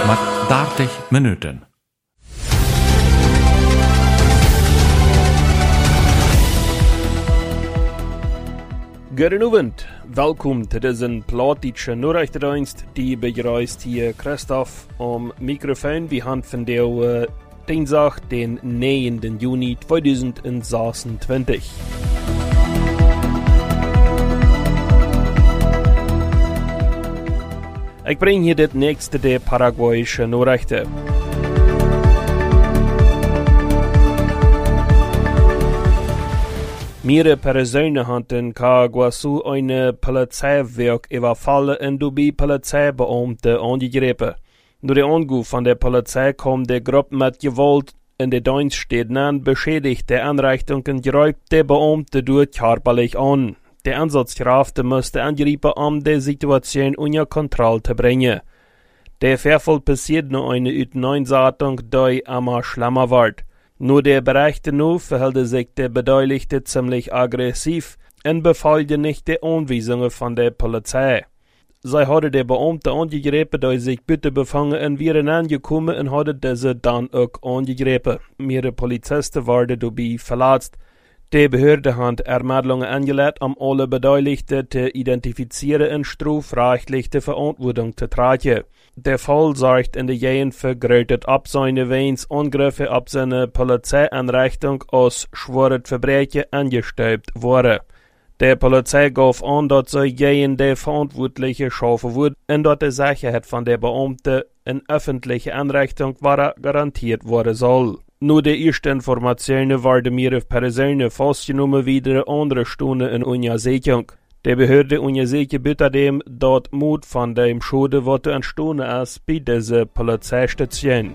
mit 30 Minuten. Guten Abend, welkom zu diesem plattdeutschen Nachrichtendienst. Die begrüßt hier Christoph am Mikrofon. Wir haben von der Dienstag, den 9. Juni 2026. Ich bringe hier das nächste der paraguayischen Nachrichten. Mehrere Personen haben in Caguasu eine Polizeiwerk überfallen und dabei Polizeibeamte angegriffen. Durch den Anruf von der Polizei kam die Gruppe mit Gewalt in die Dienststätten an, beschädigte Einrichtungen, greift Beamte durch körperlich an. Die Einsatzkräfte mussten angreifen, um die Situation unter Kontrolle zu bringen. Der Vorfall passiert noch eine Einsatzung, die immer schlimmer wird. Nur der Berichte nur verhält sich der Beteiligte ziemlich aggressiv und befolgte nicht die Anweisungen von der Polizei. Sie hatte der Beamte angegriffen, die sich bitte befangen und wären angekommen und hatte diese dann auch angegriffen. Mehrere Polizisten wurden dabei verletzt. Die Behörde hat Ermittlungen angelegt, um alle Beteiligten zu identifizieren und strafrechtliche Verantwortung zu tragen. Der Fall sorgt in der Gegend für größere Abseine, wenn Angriffe auf seine Polizeieinrichtung aus schweren Verbrechen angestrebt wurden. Der Polizei gab an, dass sie gegen die Verantwortliche schaffen würde und dass die Sicherheit von der Beamten in öffentlicher Einrichtung garantiert werden soll. Nur die ersten Informationen werden mehrere Personen festgenommen, wieder andere Stunden in Untersuchung. Die Behörde untersucht außerdem, dass Mut von dem Schade, was entstanden ist, bei dieser Polizeistation.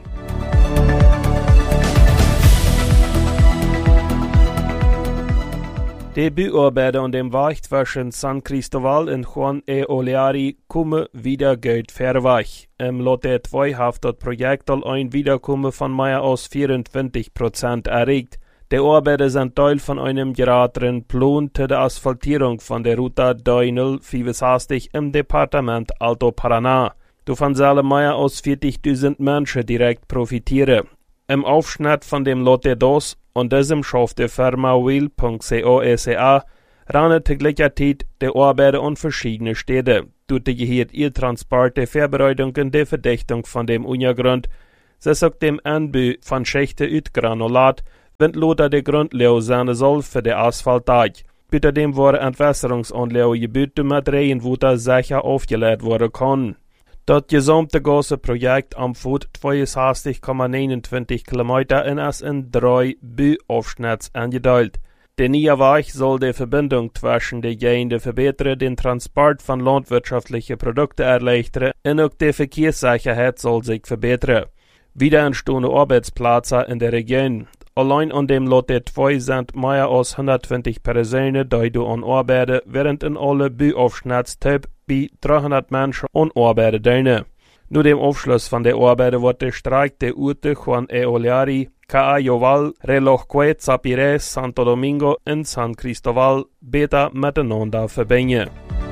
Die Bauarbeiter an dem Weg zwischen San Cristóbal und Juan E. Oleari kommen wieder Geld verweg. Im Lotte 2 hat das Projekt ein Wiederkommen von mehr als 24% erreicht. Die Arbeiter sind Teil von einem geratenen Plan zur Asphaltierung von der Route 3065 im Departement Alto Paraná. Davon sollen mehr als 40.000 Menschen direkt profitieren. Im Aufschnitt von dem Lotte 2 und diesem schafft die Firma Wheel.co.sa rannen zur gleichen Zeit die Arbeiter an verschiedene Städte. Dort gehört ihr Transport, die Vorbereitung und die Verdichtung von dem Untergrund. Sie sagt dem Anbau von Schächten uit Granulat, wenn Lothar der Grundlage sein soll für den Asphalttag. Außerdem wurde Entwässerungsanlage gebaut, damit Regenwasser sicher aufgeladen werden kann. Das gesamte große Projekt umfasst 62,29 Kilometer und ist in 3 Bauaufschnitte angeteilt. Der neue Weg soll die Verbindung zwischen den Gegenden verbessern, den Transport von landwirtschaftlichen Produkten erleichtern und auch die Verkehrssicherheit soll sich verbessern. Wieder entstehen Arbeitsplätze in der Region. Allein an dem Lotte 2 sind mehr als 120 Personen, die daran arbeiten, während in alle Bauaufschnitte bei 300 Menschen an Arbeit dienen. Nur dem Abschluss von der Arbeit wird der Streik der Orte Juan E. Oleari, Cayoval, Reloj Zapires, Santo Domingo und San Cristóbal besser miteinander verbinden.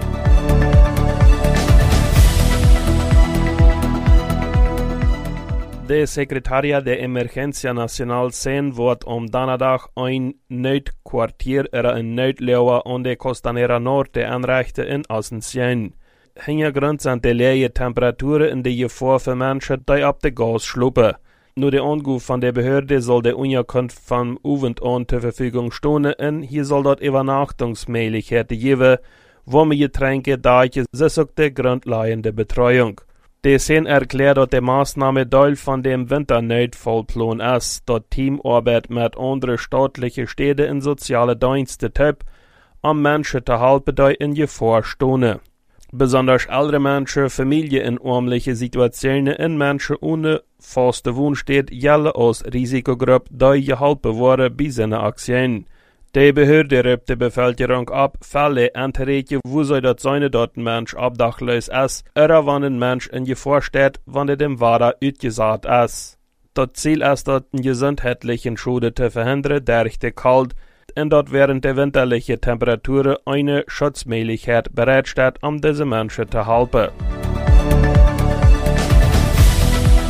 Der Sekretariat der Emergencia Nacional 10 wird am Donnerstag ein Notquartier oder ein Notlauer an der Costanera Norte anrichten in Asunción. Hintergrund sind die leeren Temperaturen in der Gefahr für Menschen, die ab dem Gas schluppen. Nur der Anruf von der Behörde soll der Unterkunft vom Abend an zur Verfügung stehen und hier soll dort Übernachtungsmöglichkeiten geben, warme Getränke, Deiche, das ist die grundlegende Betreuung. Die Sen erklärt, dass die Maßnahme Teil von dem Winternotfallplan ist, das Teamarbeit mit anderen staatlichen Städten in soziale Dienste tut, um Menschen zu helfen, die in Gefahr stehen. Besonders ältere Menschen, Familien in ärmlichen Situationen und Menschen ohne faste Wohnstätte gelten als Risikogruppe, die geholfen wurden bei seiner Aktion. Die Behörde rübt die Bevölkerung ab, Fälle anzuregen, wo sie das seine dort ein Mensch obdachlos ist, oder wenn ein Mensch in Gefahr steht, wenn er dem Wasser ausgesagt ist. Das Ziel ist, den gesundheitlichen Schaden zu verhindern, durch die Kalt, und dort während der winterlichen Temperaturen eine Schutzmöglichkeit bereitsteht, um diese Menschen zu helfen.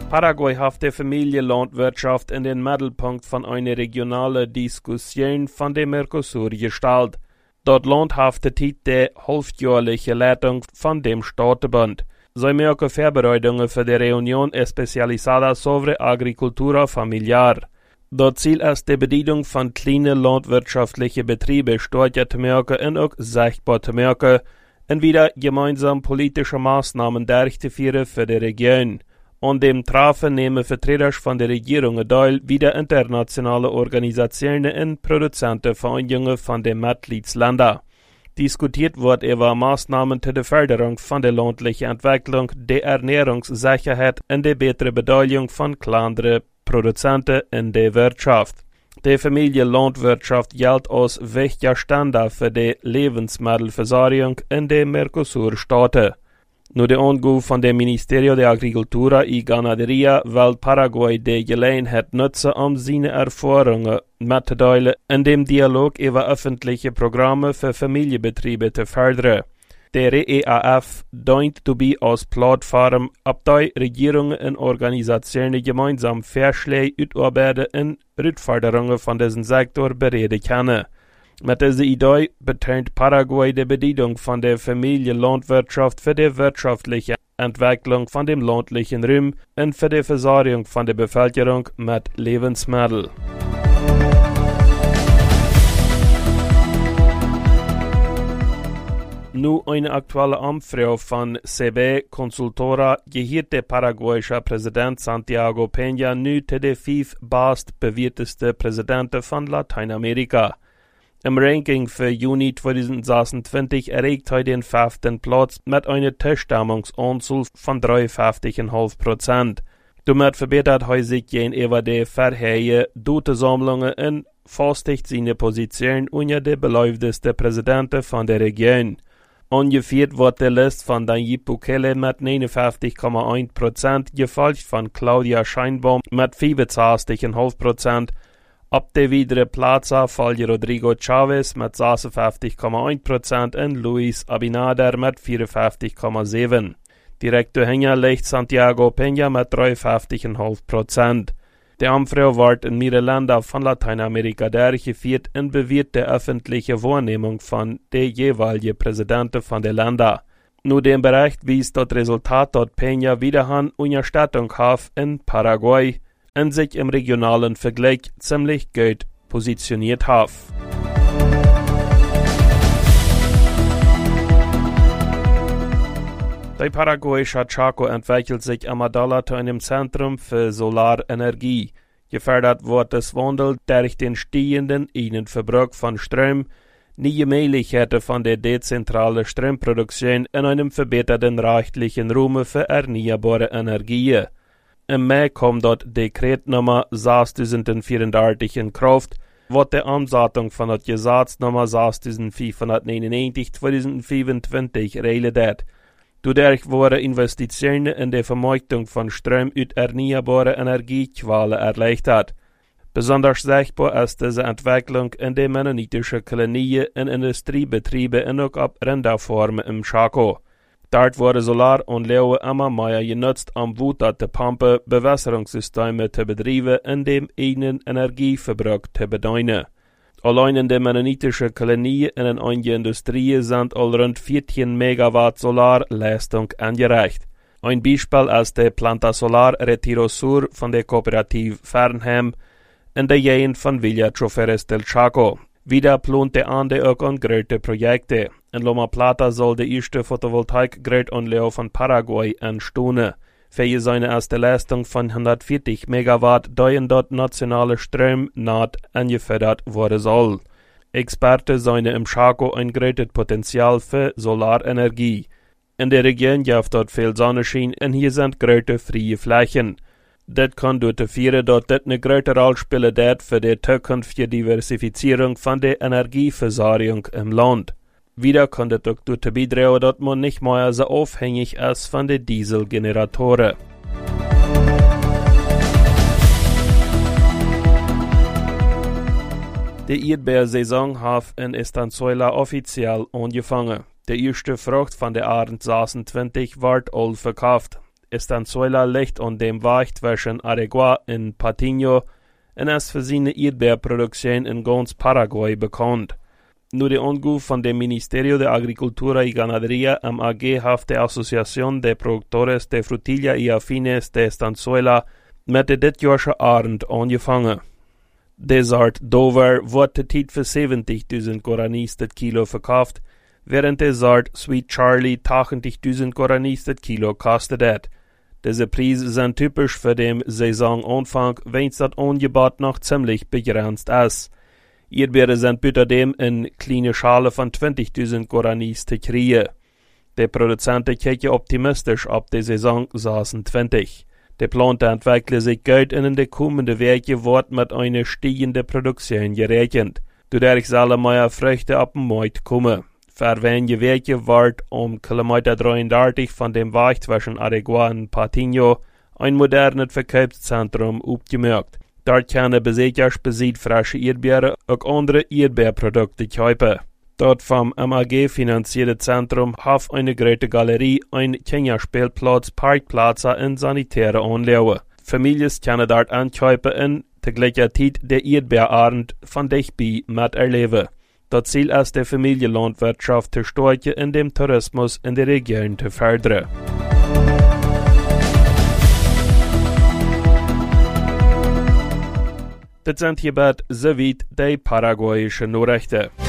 Paraguay hat die Familienlandwirtschaft in den Mittelpunkt von einer regionalen Diskussion von dem Mercosur gestellt. Dort Land hat die halbjährliche Leitung von dem Staatenbund. Sie merken Vorbereitungen für die Reunion Especializada sobre Agricultura Familiar. Dort Ziel ist die Bedienung von kleinen landwirtschaftlichen Betrieben steuert zu merken und auch sichtbar zu merken, und wieder gemeinsam politische Maßnahmen durchzuführen für die Region. An dem Treffen nehmen Vertreter von der Regierung teil, wie der internationale Organisationen und Produzentenvereinigungen von den Mitgliedsländern. Diskutiert wird über Maßnahmen zur Förderung von der ländlichen Entwicklung, der Ernährungssicherheit und der besseren Beteiligung von kleineren Produzenten in der Wirtschaft. Die Familienlandwirtschaft gilt als wichtiger Standard für die Lebensmittelversorgung in den Mercosur-Staaten. Nur der Anruf von dem Ministerio de Agricultura y Ganadería will Paraguay die Gelegenheit nutzen, seine Erfahrungen mitzuteilen, in dem Dialog über öffentliche Programme für Familienbetriebe zu fördern. Der EAF dient dabei als Plattform, ab der Regierungen und Organisationen gemeinsam Vorschläge utarbeiten und Herausforderungen von diesem Sektor bereden können. Mit dieser Idee betont Paraguay die Bedienung von der Familienlandwirtschaft für die wirtschaftliche Entwicklung von dem ländlichen Raum und für die Versorgung von der Bevölkerung mit Lebensmitteln. Nu eine aktuelle Anfrage von CB Consultora gehört der paraguayische Präsident Santiago Peña nu zu den 5 bestbewertesten Präsidenten von Lateinamerika. Im Ranking für Juni 2026 erreicht er den 5. Platz mit einer Zustimmungsanzahl von 53,5%. Damit verbessert er sich gegenüber der vorherigen Datensammlungen und festigt seine Position unter der beliebtesten Präsidenten von der Region. Angeführt wird der Liste von Nayib Bukele mit 59,1%, gefolgt von Claudia Sheinbaum mit 65,5%. Ab der weiteren Plätze folgen Rodrigo Chavez mit 56,1% und Luis Abinader mit 54,7%. Direkt dahinter liegt Santiago Peña mit 53,5%. Die Umfrage wird in mehreren Ländern von Lateinamerika durchgeführt und bewirkt die öffentliche Wahrnehmung von den jeweiligen Präsidenten von den Ländern. Nur dem Bericht weist das Resultat, dass Peña wieder eine Unterstützung hat in Paraguay und sich im regionalen Vergleich ziemlich gut positioniert hat. Der paraguayische Chaco entwickelt sich immer doller zu einem Zentrum für Solarenergie. Gefördert wird das Wandel durch den steigenden Innenverbrauch von Strom, neue Möglichkeiten von der dezentralen Stromproduktion in einem verbesserten rechtlichen Raum für erneuerbare Energien. Im Mai kommt das Dekret Nummer 6034 in Kraft, wird die Umsetzung von das Gesetz Nummer 6599 2025 realisiert. Dadurch wurden Investitionen in die Vermarktung von Strom aus erneuerbaren Energiequellen erleichtert. Besonders sichtbar ist diese Entwicklung in den mennonitischen Kolonien und Industriebetrieben und auch ab Rinderfarmen im Chaco. Dort wurden Solaranlagen immer mehr genutzt, um Wasser zu pumpen, Bewässerungssysteme zu betreiben und dem eigenen Energieverbrauch zu bedeuten. Allein in den mennonitischen Kolonien und in einigen Industrien sind all rund 14 Megawatt Solarleistung angereicht. Ein Beispiel ist der Planta Solar Retiro Sur von der Kooperative Fernheim in der Gegend von Villa Choferes del Chaco. Wieder plant der Ande auch an größere Projekte. In Loma Plata soll der erste Photovoltaik-Grillanlage von Paraguay entstehen. Für seine erste Leistung von 140 Megawatt, da in dort nationale Strom naht angefördert worden soll. Experten sehen im Chaco ein großes Potenzial für Solarenergie. In der Region gibt dort viel Sonnenschein und hier sind große freie Flächen. Das kann dazu führen, dass das eine große Rolle spielen wird für die zukünftige Diversifizierung von der Energieversorgung im Land. Wieder kann das auch dazu beitragen, dass man nicht mehr so abhängig ist von den Dieselgeneratoren. Die Erdbeersaison hat in Estanzuela offiziell angefangen. Die erste Frucht von der Art 26 wird all verkauft. Estanzuela liegt an dem Weg zwischen Areguá und Patiño und ist für seine Erdbeerproduktion in ganz Paraguay bekannt. Nur die Angabe von dem Ministerio de Agricultura y Ganadería MAG hat die Asociación de Productores de Frutilla y Afines de Estanzuela mit der ditjährige Arend angefangen. Der Sort Dover wird derzeit für 70.000 Guaranis das Kilo verkauft, während der Sort Sweet Charlie 80.000 Guaranis das Kilo kostet. Diese Preise sind typisch für den Saisonanfang, wenn das Angebot noch ziemlich begrenzt ist. Erdbeeren sind außerdem in kleine Schale von 20.000 Guaranis zu kriegen. Der Produzent kijkt optimistisch auf die Saison 26. Der Plan entwickelt sich gut und in den kommenden Wochen wird mit einer steigenden Produktion gerechnet. Dadurch sollen mehr Früchte auf den Markt kommen. Für wenige Wochen wird Kilometer 33 von dem Weg zwischen Areguá und Patiño ein modernes Verkaufszentrum aufgemerkt. Dort können Besucher frische Erdbeeren und andere Erdbeerprodukte kaufen. Dort vom MAG finanzierte Zentrum hat eine große Galerie, ein Kinderspielplatz, Parkplätze und sanitäre Anlagen. Familien können dort ankaufen und zur gleichen Zeit der Erdbeerarend von dichtbei miterleben. Das Ziel ist, die Familienlandwirtschaft zu stärken und den Tourismus in der Region zu fördern. Das sind hierbei soweit die paraguayischen Nachrichten.